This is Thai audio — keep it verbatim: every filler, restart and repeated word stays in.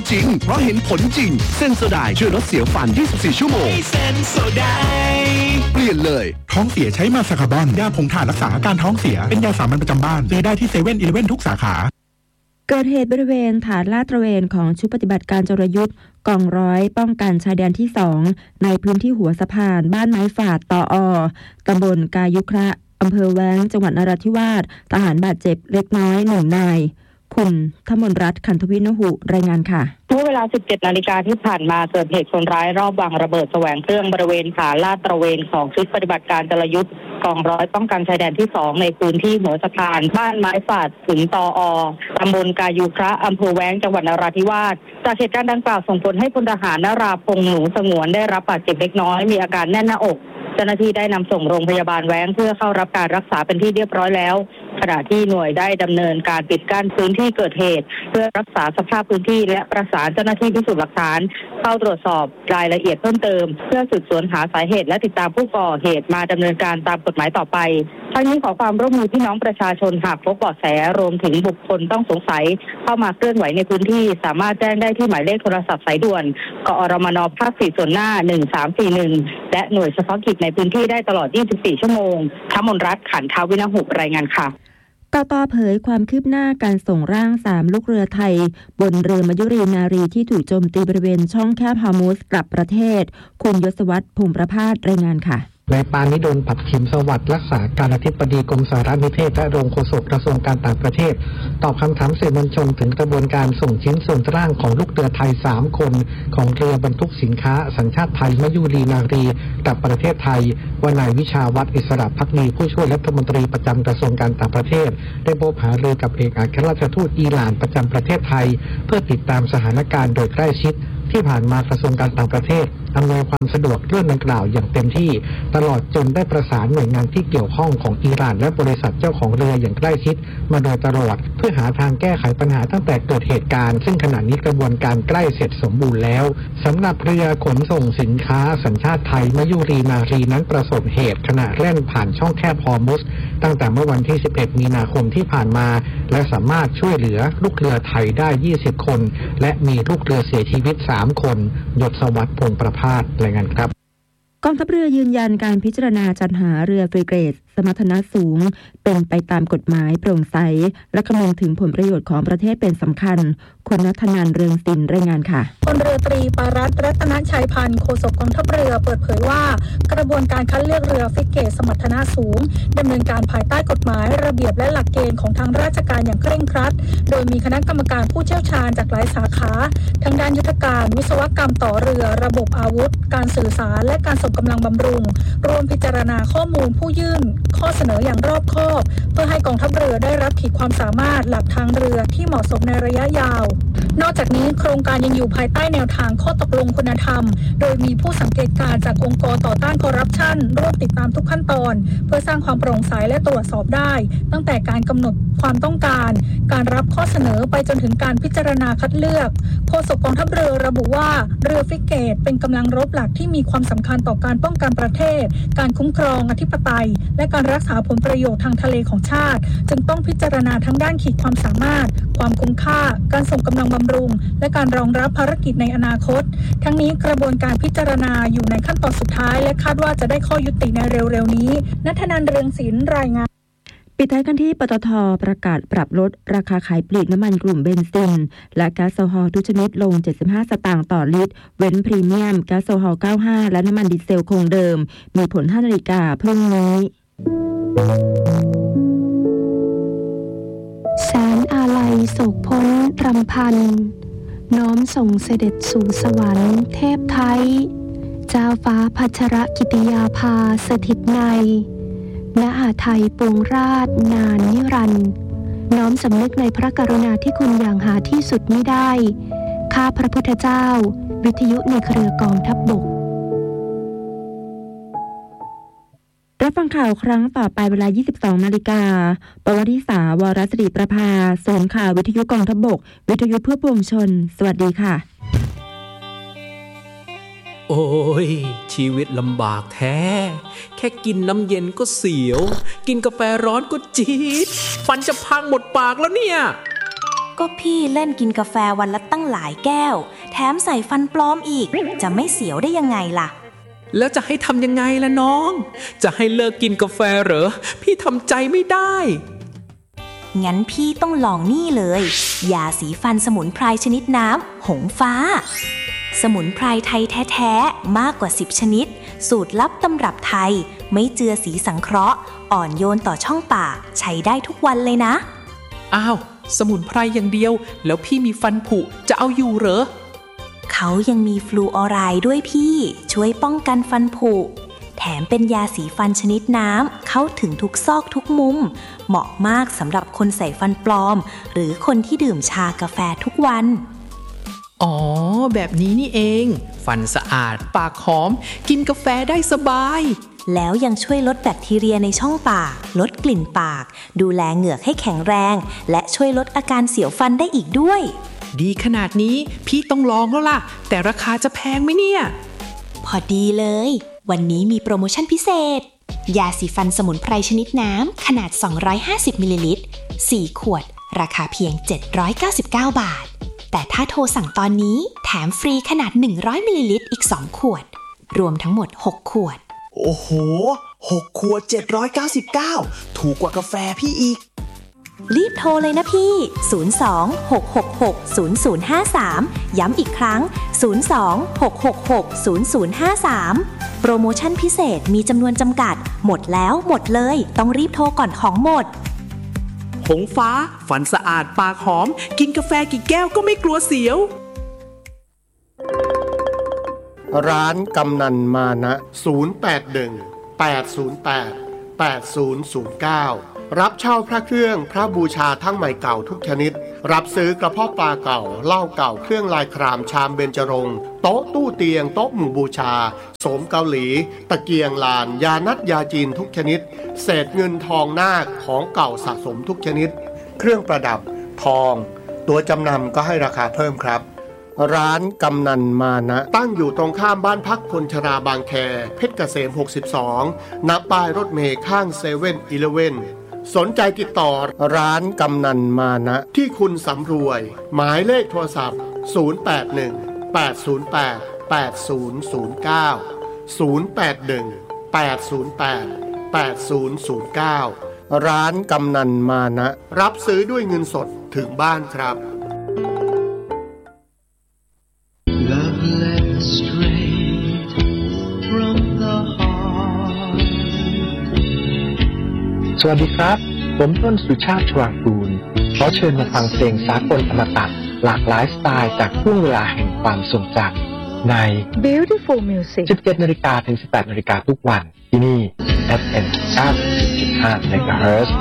จริงเพราะเห็นผลจริงเซนโซไดช่วยลดเสียวฟันยี่สิบสี่ชั่วโมงเซนโซไดเปลี่ยนเลยท้องเสียใช้มาซาคาบอนยาผงถ่านรักษาอาการท้องเสียเป็นยาสามัญประจำบ้านซื้อได้ที่เซเว่นอีเลฟเว่นทุกสาขาเกิดเหตุบริเวณฐานลาดตระเวนของชุดปฏิบัติการจรยุทธ์กองร้อยป้องกันชายแดนที่สองในพื้นที่หัวสะพานบ้านไม้ฝาดตออตำบลกายุคระอำเภอแว้งจังหวัดนราธิวาสทหารบาดเจ็บเล็กน้อยหนึ่งนายคุณธมนรัตน์ขันธวินหุรายงานค่ะเมื่อเวลา สิบเจ็ดนาฬิกาที่ผ่านมาเกิดเหตุคนร้ายรอบวางระเบิดแสวงเครื่องบริเวณฐานลาดตระเวนของชุดปฏิบัติการจรยุทธ์กองร้อยป้องกันชายแดนที่สองในพื้นที่หัวสะพานบ้านไม้ฝาดถึงตออตำบลกายุคระอำเภอแว้งจังหวัดนราธิวาสจากเหตุการณ์ดังกล่าวส่งผลให้พลทหารนราพงษ์หนูสงวนได้รับบาดเจ็บเล็กน้อยมีอาการแน่นหน้าอกเจ้าหน้าที่ได้นำส่งโรงพยาบาลแว้งเพื่อเข้ารับการรักษาเป็นที่เรียบร้อยแล้วขณะที่หน่วยได้ดำเนินการปิดกั้นพื้นที่เกิดเหตุเพื่อรักษาสภาพพื้นที่และประสานเจ้าหน้าที่พิสูจน์หลักฐานเข้าตรวจสอบรายละเอียดเพิ่มเติมเพื่อสืบสวนหาสาเหตุและติดตามผู้ก่อเหตุมาดำเนินการตามกฎหมายต่อไปทั้งนี้ขอความร่วมมือพี่น้องประชาชนหากพบเบาะแสรวมถึงบุคคลต้องสงสัยเข้ามาเคลื่อนไหวในพื้นที่สามารถแจ้งได้ที่หมายเลขโทรศัพท์สายด่วนกอรมน.ภาคสี่ส่วนหน้าหนึ่งสามสี่หนึ่งและหน่วยเฉพาะกิจในพื้นที่ได้ตลอดยี่สิบสี่ชั่วโมงธมนรัตน์ขันธวินหุรายงานค่ะกต.เผยความคืบหน้าการส่งร่างสามลูกเรือไทยบนเรือมยุรีนารีที่ถูกโจมตีบริเวณช่องแคบฮอร์มุซกลับประเทศคุณยศวัฒน์พงษ์ประภาสรายงานค่ะนายปานิดล ปัตถิมสวัสดิ์รักษาการอธิบดีกรมสารนิเทศและรองโฆษกกระทรวงการต่างประเทศตอบคำถามสื่อมวลชนถึงกระบวนการส่งชิ้นส่วนร่างของลูกเรือไทยสามคนของเรือบรรทุกสินค้าสัญชาติไทยมยุรีนารีกลับประเทศไทยว่านายวิชาวัฒน์อิสระภักดีผู้ช่วยรัฐมนตรีประจำกระทรวงการต่างประเทศได้พบหารือกับเอกอัครราชทูตอิหร่านประจำประเทศไทยเพื่อติดตามสถานการณ์โดยใกล้ชิดที่ผ่านมากระทรวงการต่างประเทศอำนวยความสะดวกเรื่องดังกล่าวอย่างเต็มที่ตลอดจนได้ประสานหน่วยงานที่เกี่ยวข้องของอิหร่านและบริษัทเจ้าของเรืออย่างใกล้ชิดมาโดยตลอดเพื่อหาทางแก้ไขปัญหาตั้งแต่เกิดเหตุการณ์ซึ่งขณะนี้กระบวนการใกล้เสร็จสมบูรณ์แล้วสำหรับเรือขนส่งสินค้าสัญชาติไทยมยุรีนารีนั้นประสบเหตุขณะแล่นผ่านช่องแคบฮอร์มุซตั้งแต่เมื่อวันที่สิบเอ็ดมีนาคมที่ผ่านมาและสามารถช่วยเหลือลูกเรือไทยได้ยี่สิบคนและมีลูกเรือเสียชีวิตสามคนยศวัฒน์พงษ์ประภาสรายงานครับกองทัพเรือยืนยันการพิจารณาจัดหาเรือฟริเกตสมรรถนะสูงเป็นไปตามกฎหมายโปร่งใสและคำนึงถึงผลประโยชน์ของประเทศเป็นสำคัญคุณณัฐนันท์เรืองศิลป์รายงานค่ะพลเรือตรีปารัตน์รัตนชัยพันธ์โฆษกกองทัพเรือเปิดเผยว่ากระบวนการคัดเลือกเรือฟริเกตสมรรถนะสูงดำเนินการภายใต้กฎหมายระเบียบและหลักเกณฑ์ของทางราชการอย่างเคร่งครัดโดยมีคณะกรรมการผู้เชี่ยวชาญจากหลายสาขาทั้งด้านยุทธการวิศวกรรมต่อเรือระบบอาวุธการสื่อสารและการส่งกำลังบำรุงรวมพิจารณาข้อมูลผู้ยื่นข้อเสนออย่างรอบคอบเพื่อให้กองทัพเรือได้รับขีดความสามารถหลักทางเรือที่เหมาะสมในระยะยาวนอกจากนี้โครงการยังอยู่ภายใต้แนวทางข้อตกลงคุณธรรมโดยมีผู้สังเกตการจากองค์กรต่อต้านคอร์รัปชันร่วมติดตามทุกขั้นตอนเพื่อสร้างความโปร่งใสและตรวจสอบได้ตั้งแต่การกำหนดความต้องการการรับข้อเสนอไปจนถึงการพิจารณาคัดเลือกโฆษกกองทัพเรือระบุว่าเรือฟริเกตเป็นกำลังรบหลักที่มีความสำคัญต่อการป้องกันประเทศการคุ้มครองอธิปไตยและการรักษาผลประโยชน์ทางทะเลของชาติจึงต้องพิจารณาทั้งด้านขีดความสามารถความคุ้มค่าการส่งกำลังบำรุงและการรองรับภารกิจในอนาคตทั้งนี้กระบวนการพิจารณาอยู่ในขั้นตอนสุดท้ายและคาดว่าจะได้ข้อยุติในเร็วๆนี้ณัฐนันท์ เรืองศิลป์รายงานปิดท้ายกันที่ปตท.ประกาศปรับลดราคาขายปลีกน้ำมันกลุ่มเบนซินและก๊าซโซฮอล์ทุกชนิดลงเจ็ดสิบห้าสตางค์ต่อลิตรเว้นพรีเมียมก๊าซโซฮอล์เก้าสิบห้าและน้ำมันดีเซลคงเดิมมีผลห้านาฬิกาพรุ่งนี้แสนอาลัยโศกพ้นรำพันน้อมส่งเสด็จสู่สวรรค์เทพไทยเจ้าฟ้าพัชรกิติยาภาสถิตในณอาไทยปวงราชนานนิรันดร์น้อมสำนึกในพระกรุณาธิคุณอย่างหาที่สุดมิได้ข้าพระพุทธเจ้าวิทยุในเครือกองทัพบกรับฟังข่าวครั้งต่อไปเวลา ยี่สิบสองนาฬิกา ปวริษาวรศรีประภาศูนย์ข่าววิทยุกองทัพบกวิทยุเพื่อปวงชนสวัสดีค่ะโอ้ยชีวิตลำบากแท้แค่กินน้ำเย็นก็เสียวกินกาแฟร้อนก็จี๊ดฟันจะพังหมดปากแล้วเนี่ยก็พี่เล่นกินกาแฟวันละตั้งหลายแก้วแถมใส่ฟันปลอมอีกจะไม่เสียวได้ยังไงล่ะแล้วจะให้ทำยังไงล่ะน้องจะให้เลิกกินกาแฟเหรอพี่ทำใจไม่ได้งั้นพี่ต้องลองนี่เลยยาสีฟันสมุนไพรชนิดน้ำหงฟ้าสมุนไพรไทยแท้ๆมากกว่าสิบชนิดสูตรลับตำรับไทยไม่เจือสีสังเคราะห์อ่อนโยนต่อช่องปากใช้ได้ทุกวันเลยนะอ้าวสมุนไพรอย่างเดียวแล้วพี่มีฟันผุจะเอาอยู่เหรอเขายังมีฟลูออไรด์ด้วยพี่ช่วยป้องกันฟันผุแถมเป็นยาสีฟันชนิดน้ำเข้าถึงทุกซอกทุกมุมเหมาะมากสำหรับคนใส่ฟันปลอมหรือคนที่ดื่มชากาแฟทุกวันอ๋อแบบนี้นี่เองฟันสะอาดปากหอมกินกาแฟได้สบายแล้วยังช่วยลดแบคทีเรียในช่องปากลดกลิ่นปากดูแลเหงือกให้แข็งแรงและช่วยลดอาการเสียวฟันได้อีกด้วยดีขนาดนี้พี่ต้องลองแล้วล่ะแต่ราคาจะแพงไหมเนี่ยพอดีเลยวันนี้มีโปรโมชั่นพิเศษยาสีฟันสมุนไพรชนิดน้ำขนาดสองร้อยห้าสิบมิลลิลิตรสี่ขวดราคาเพียงเจ็ดร้อยเก้าสิบเก้าบาทแต่ถ้าโทรสั่งตอนนี้แถมฟรีขนาดหนึ่งร้อยมิลลิลิตรอีกสองขวดรวมทั้งหมดหกขวดโอ้โหหกขวดเจ็ดร้อยเก้าสิบเก้าถูกกว่ากาแฟพี่อีกรีบโทรเลยนะพี่ศูนย์ สอง หก หก หก ศูนย์ ศูนย์ ห้า สามย้ำอีกครั้งศูนย์ สอง หก หก หก ศูนย์ ศูนย์ ห้า สามโปรโมชั่นพิเศษมีจำนวนจำกัดหมดแล้วหมดเลยต้องรีบโทรก่อนของหมดหงฟ้าฟันสะอาดปากหอมกินกาแฟกี่แก้วก็ไม่กลัวเสียวร้านกำนันมานะศูนย์ แปด หนึ่ง แปด ศูนย์ แปด แปด ศูนย์ ศูนย์ เก้ารับเช่าพระเครื่องพระบูชาทั้งใหม่เก่าทุกชนิดรับซื้อกระเพาะปลาเก่าเหล้าเก่าเครื่องลายครามชามเบญจรงค์โต๊ะตู้เตียงโต๊ะหมู่บูชาโสมเกาหลีตะเกียงลานยานัดยาจีนทุกชนิดเศษเงินทองนาคของเก่าสะสมทุกชนิดเครื่องประดับทองตัวจำนำก็ให้ราคาเพิ่มครับร้านกำนันมานะตั้งอยู่ตรงข้ามบ้านพักคนชราบางแคเพชรเกษมหกสิบสองณป้ายรถเมล์ข้างเซเว่นอีเลฟเว่นสนใจติดต่อร้านกำนันมานะที่คุณสำรวยหมายเลขโทรศัพท์ศูนย์ แปด หนึ่ง แปด ศูนย์ แปด แปด ศูนย์ ศูนย์ เก้า ศูนย์ แปด หนึ่ง แปด ศูนย์ แปด แปด ศูนย์ ศูนย์ เก้าร้านกำนันมานะรับซื้อด้วยเงินสดถึงบ้านครับสวัสดีครับผมต้นสุชาติชวางกูลขอเชิญมาฟังเพลงสากลอมตะหลากหลายสไตล์จากช่วงเวลาแห่งความทรงจำใน Beautiful Music สิบเจ็ดนาฬิกาถึงสิบแปดนาฬิกาทุกวันที่นี่ เอฟ เอ็ม เก้าสิบจุดห้า เมกะเฮิรตซ์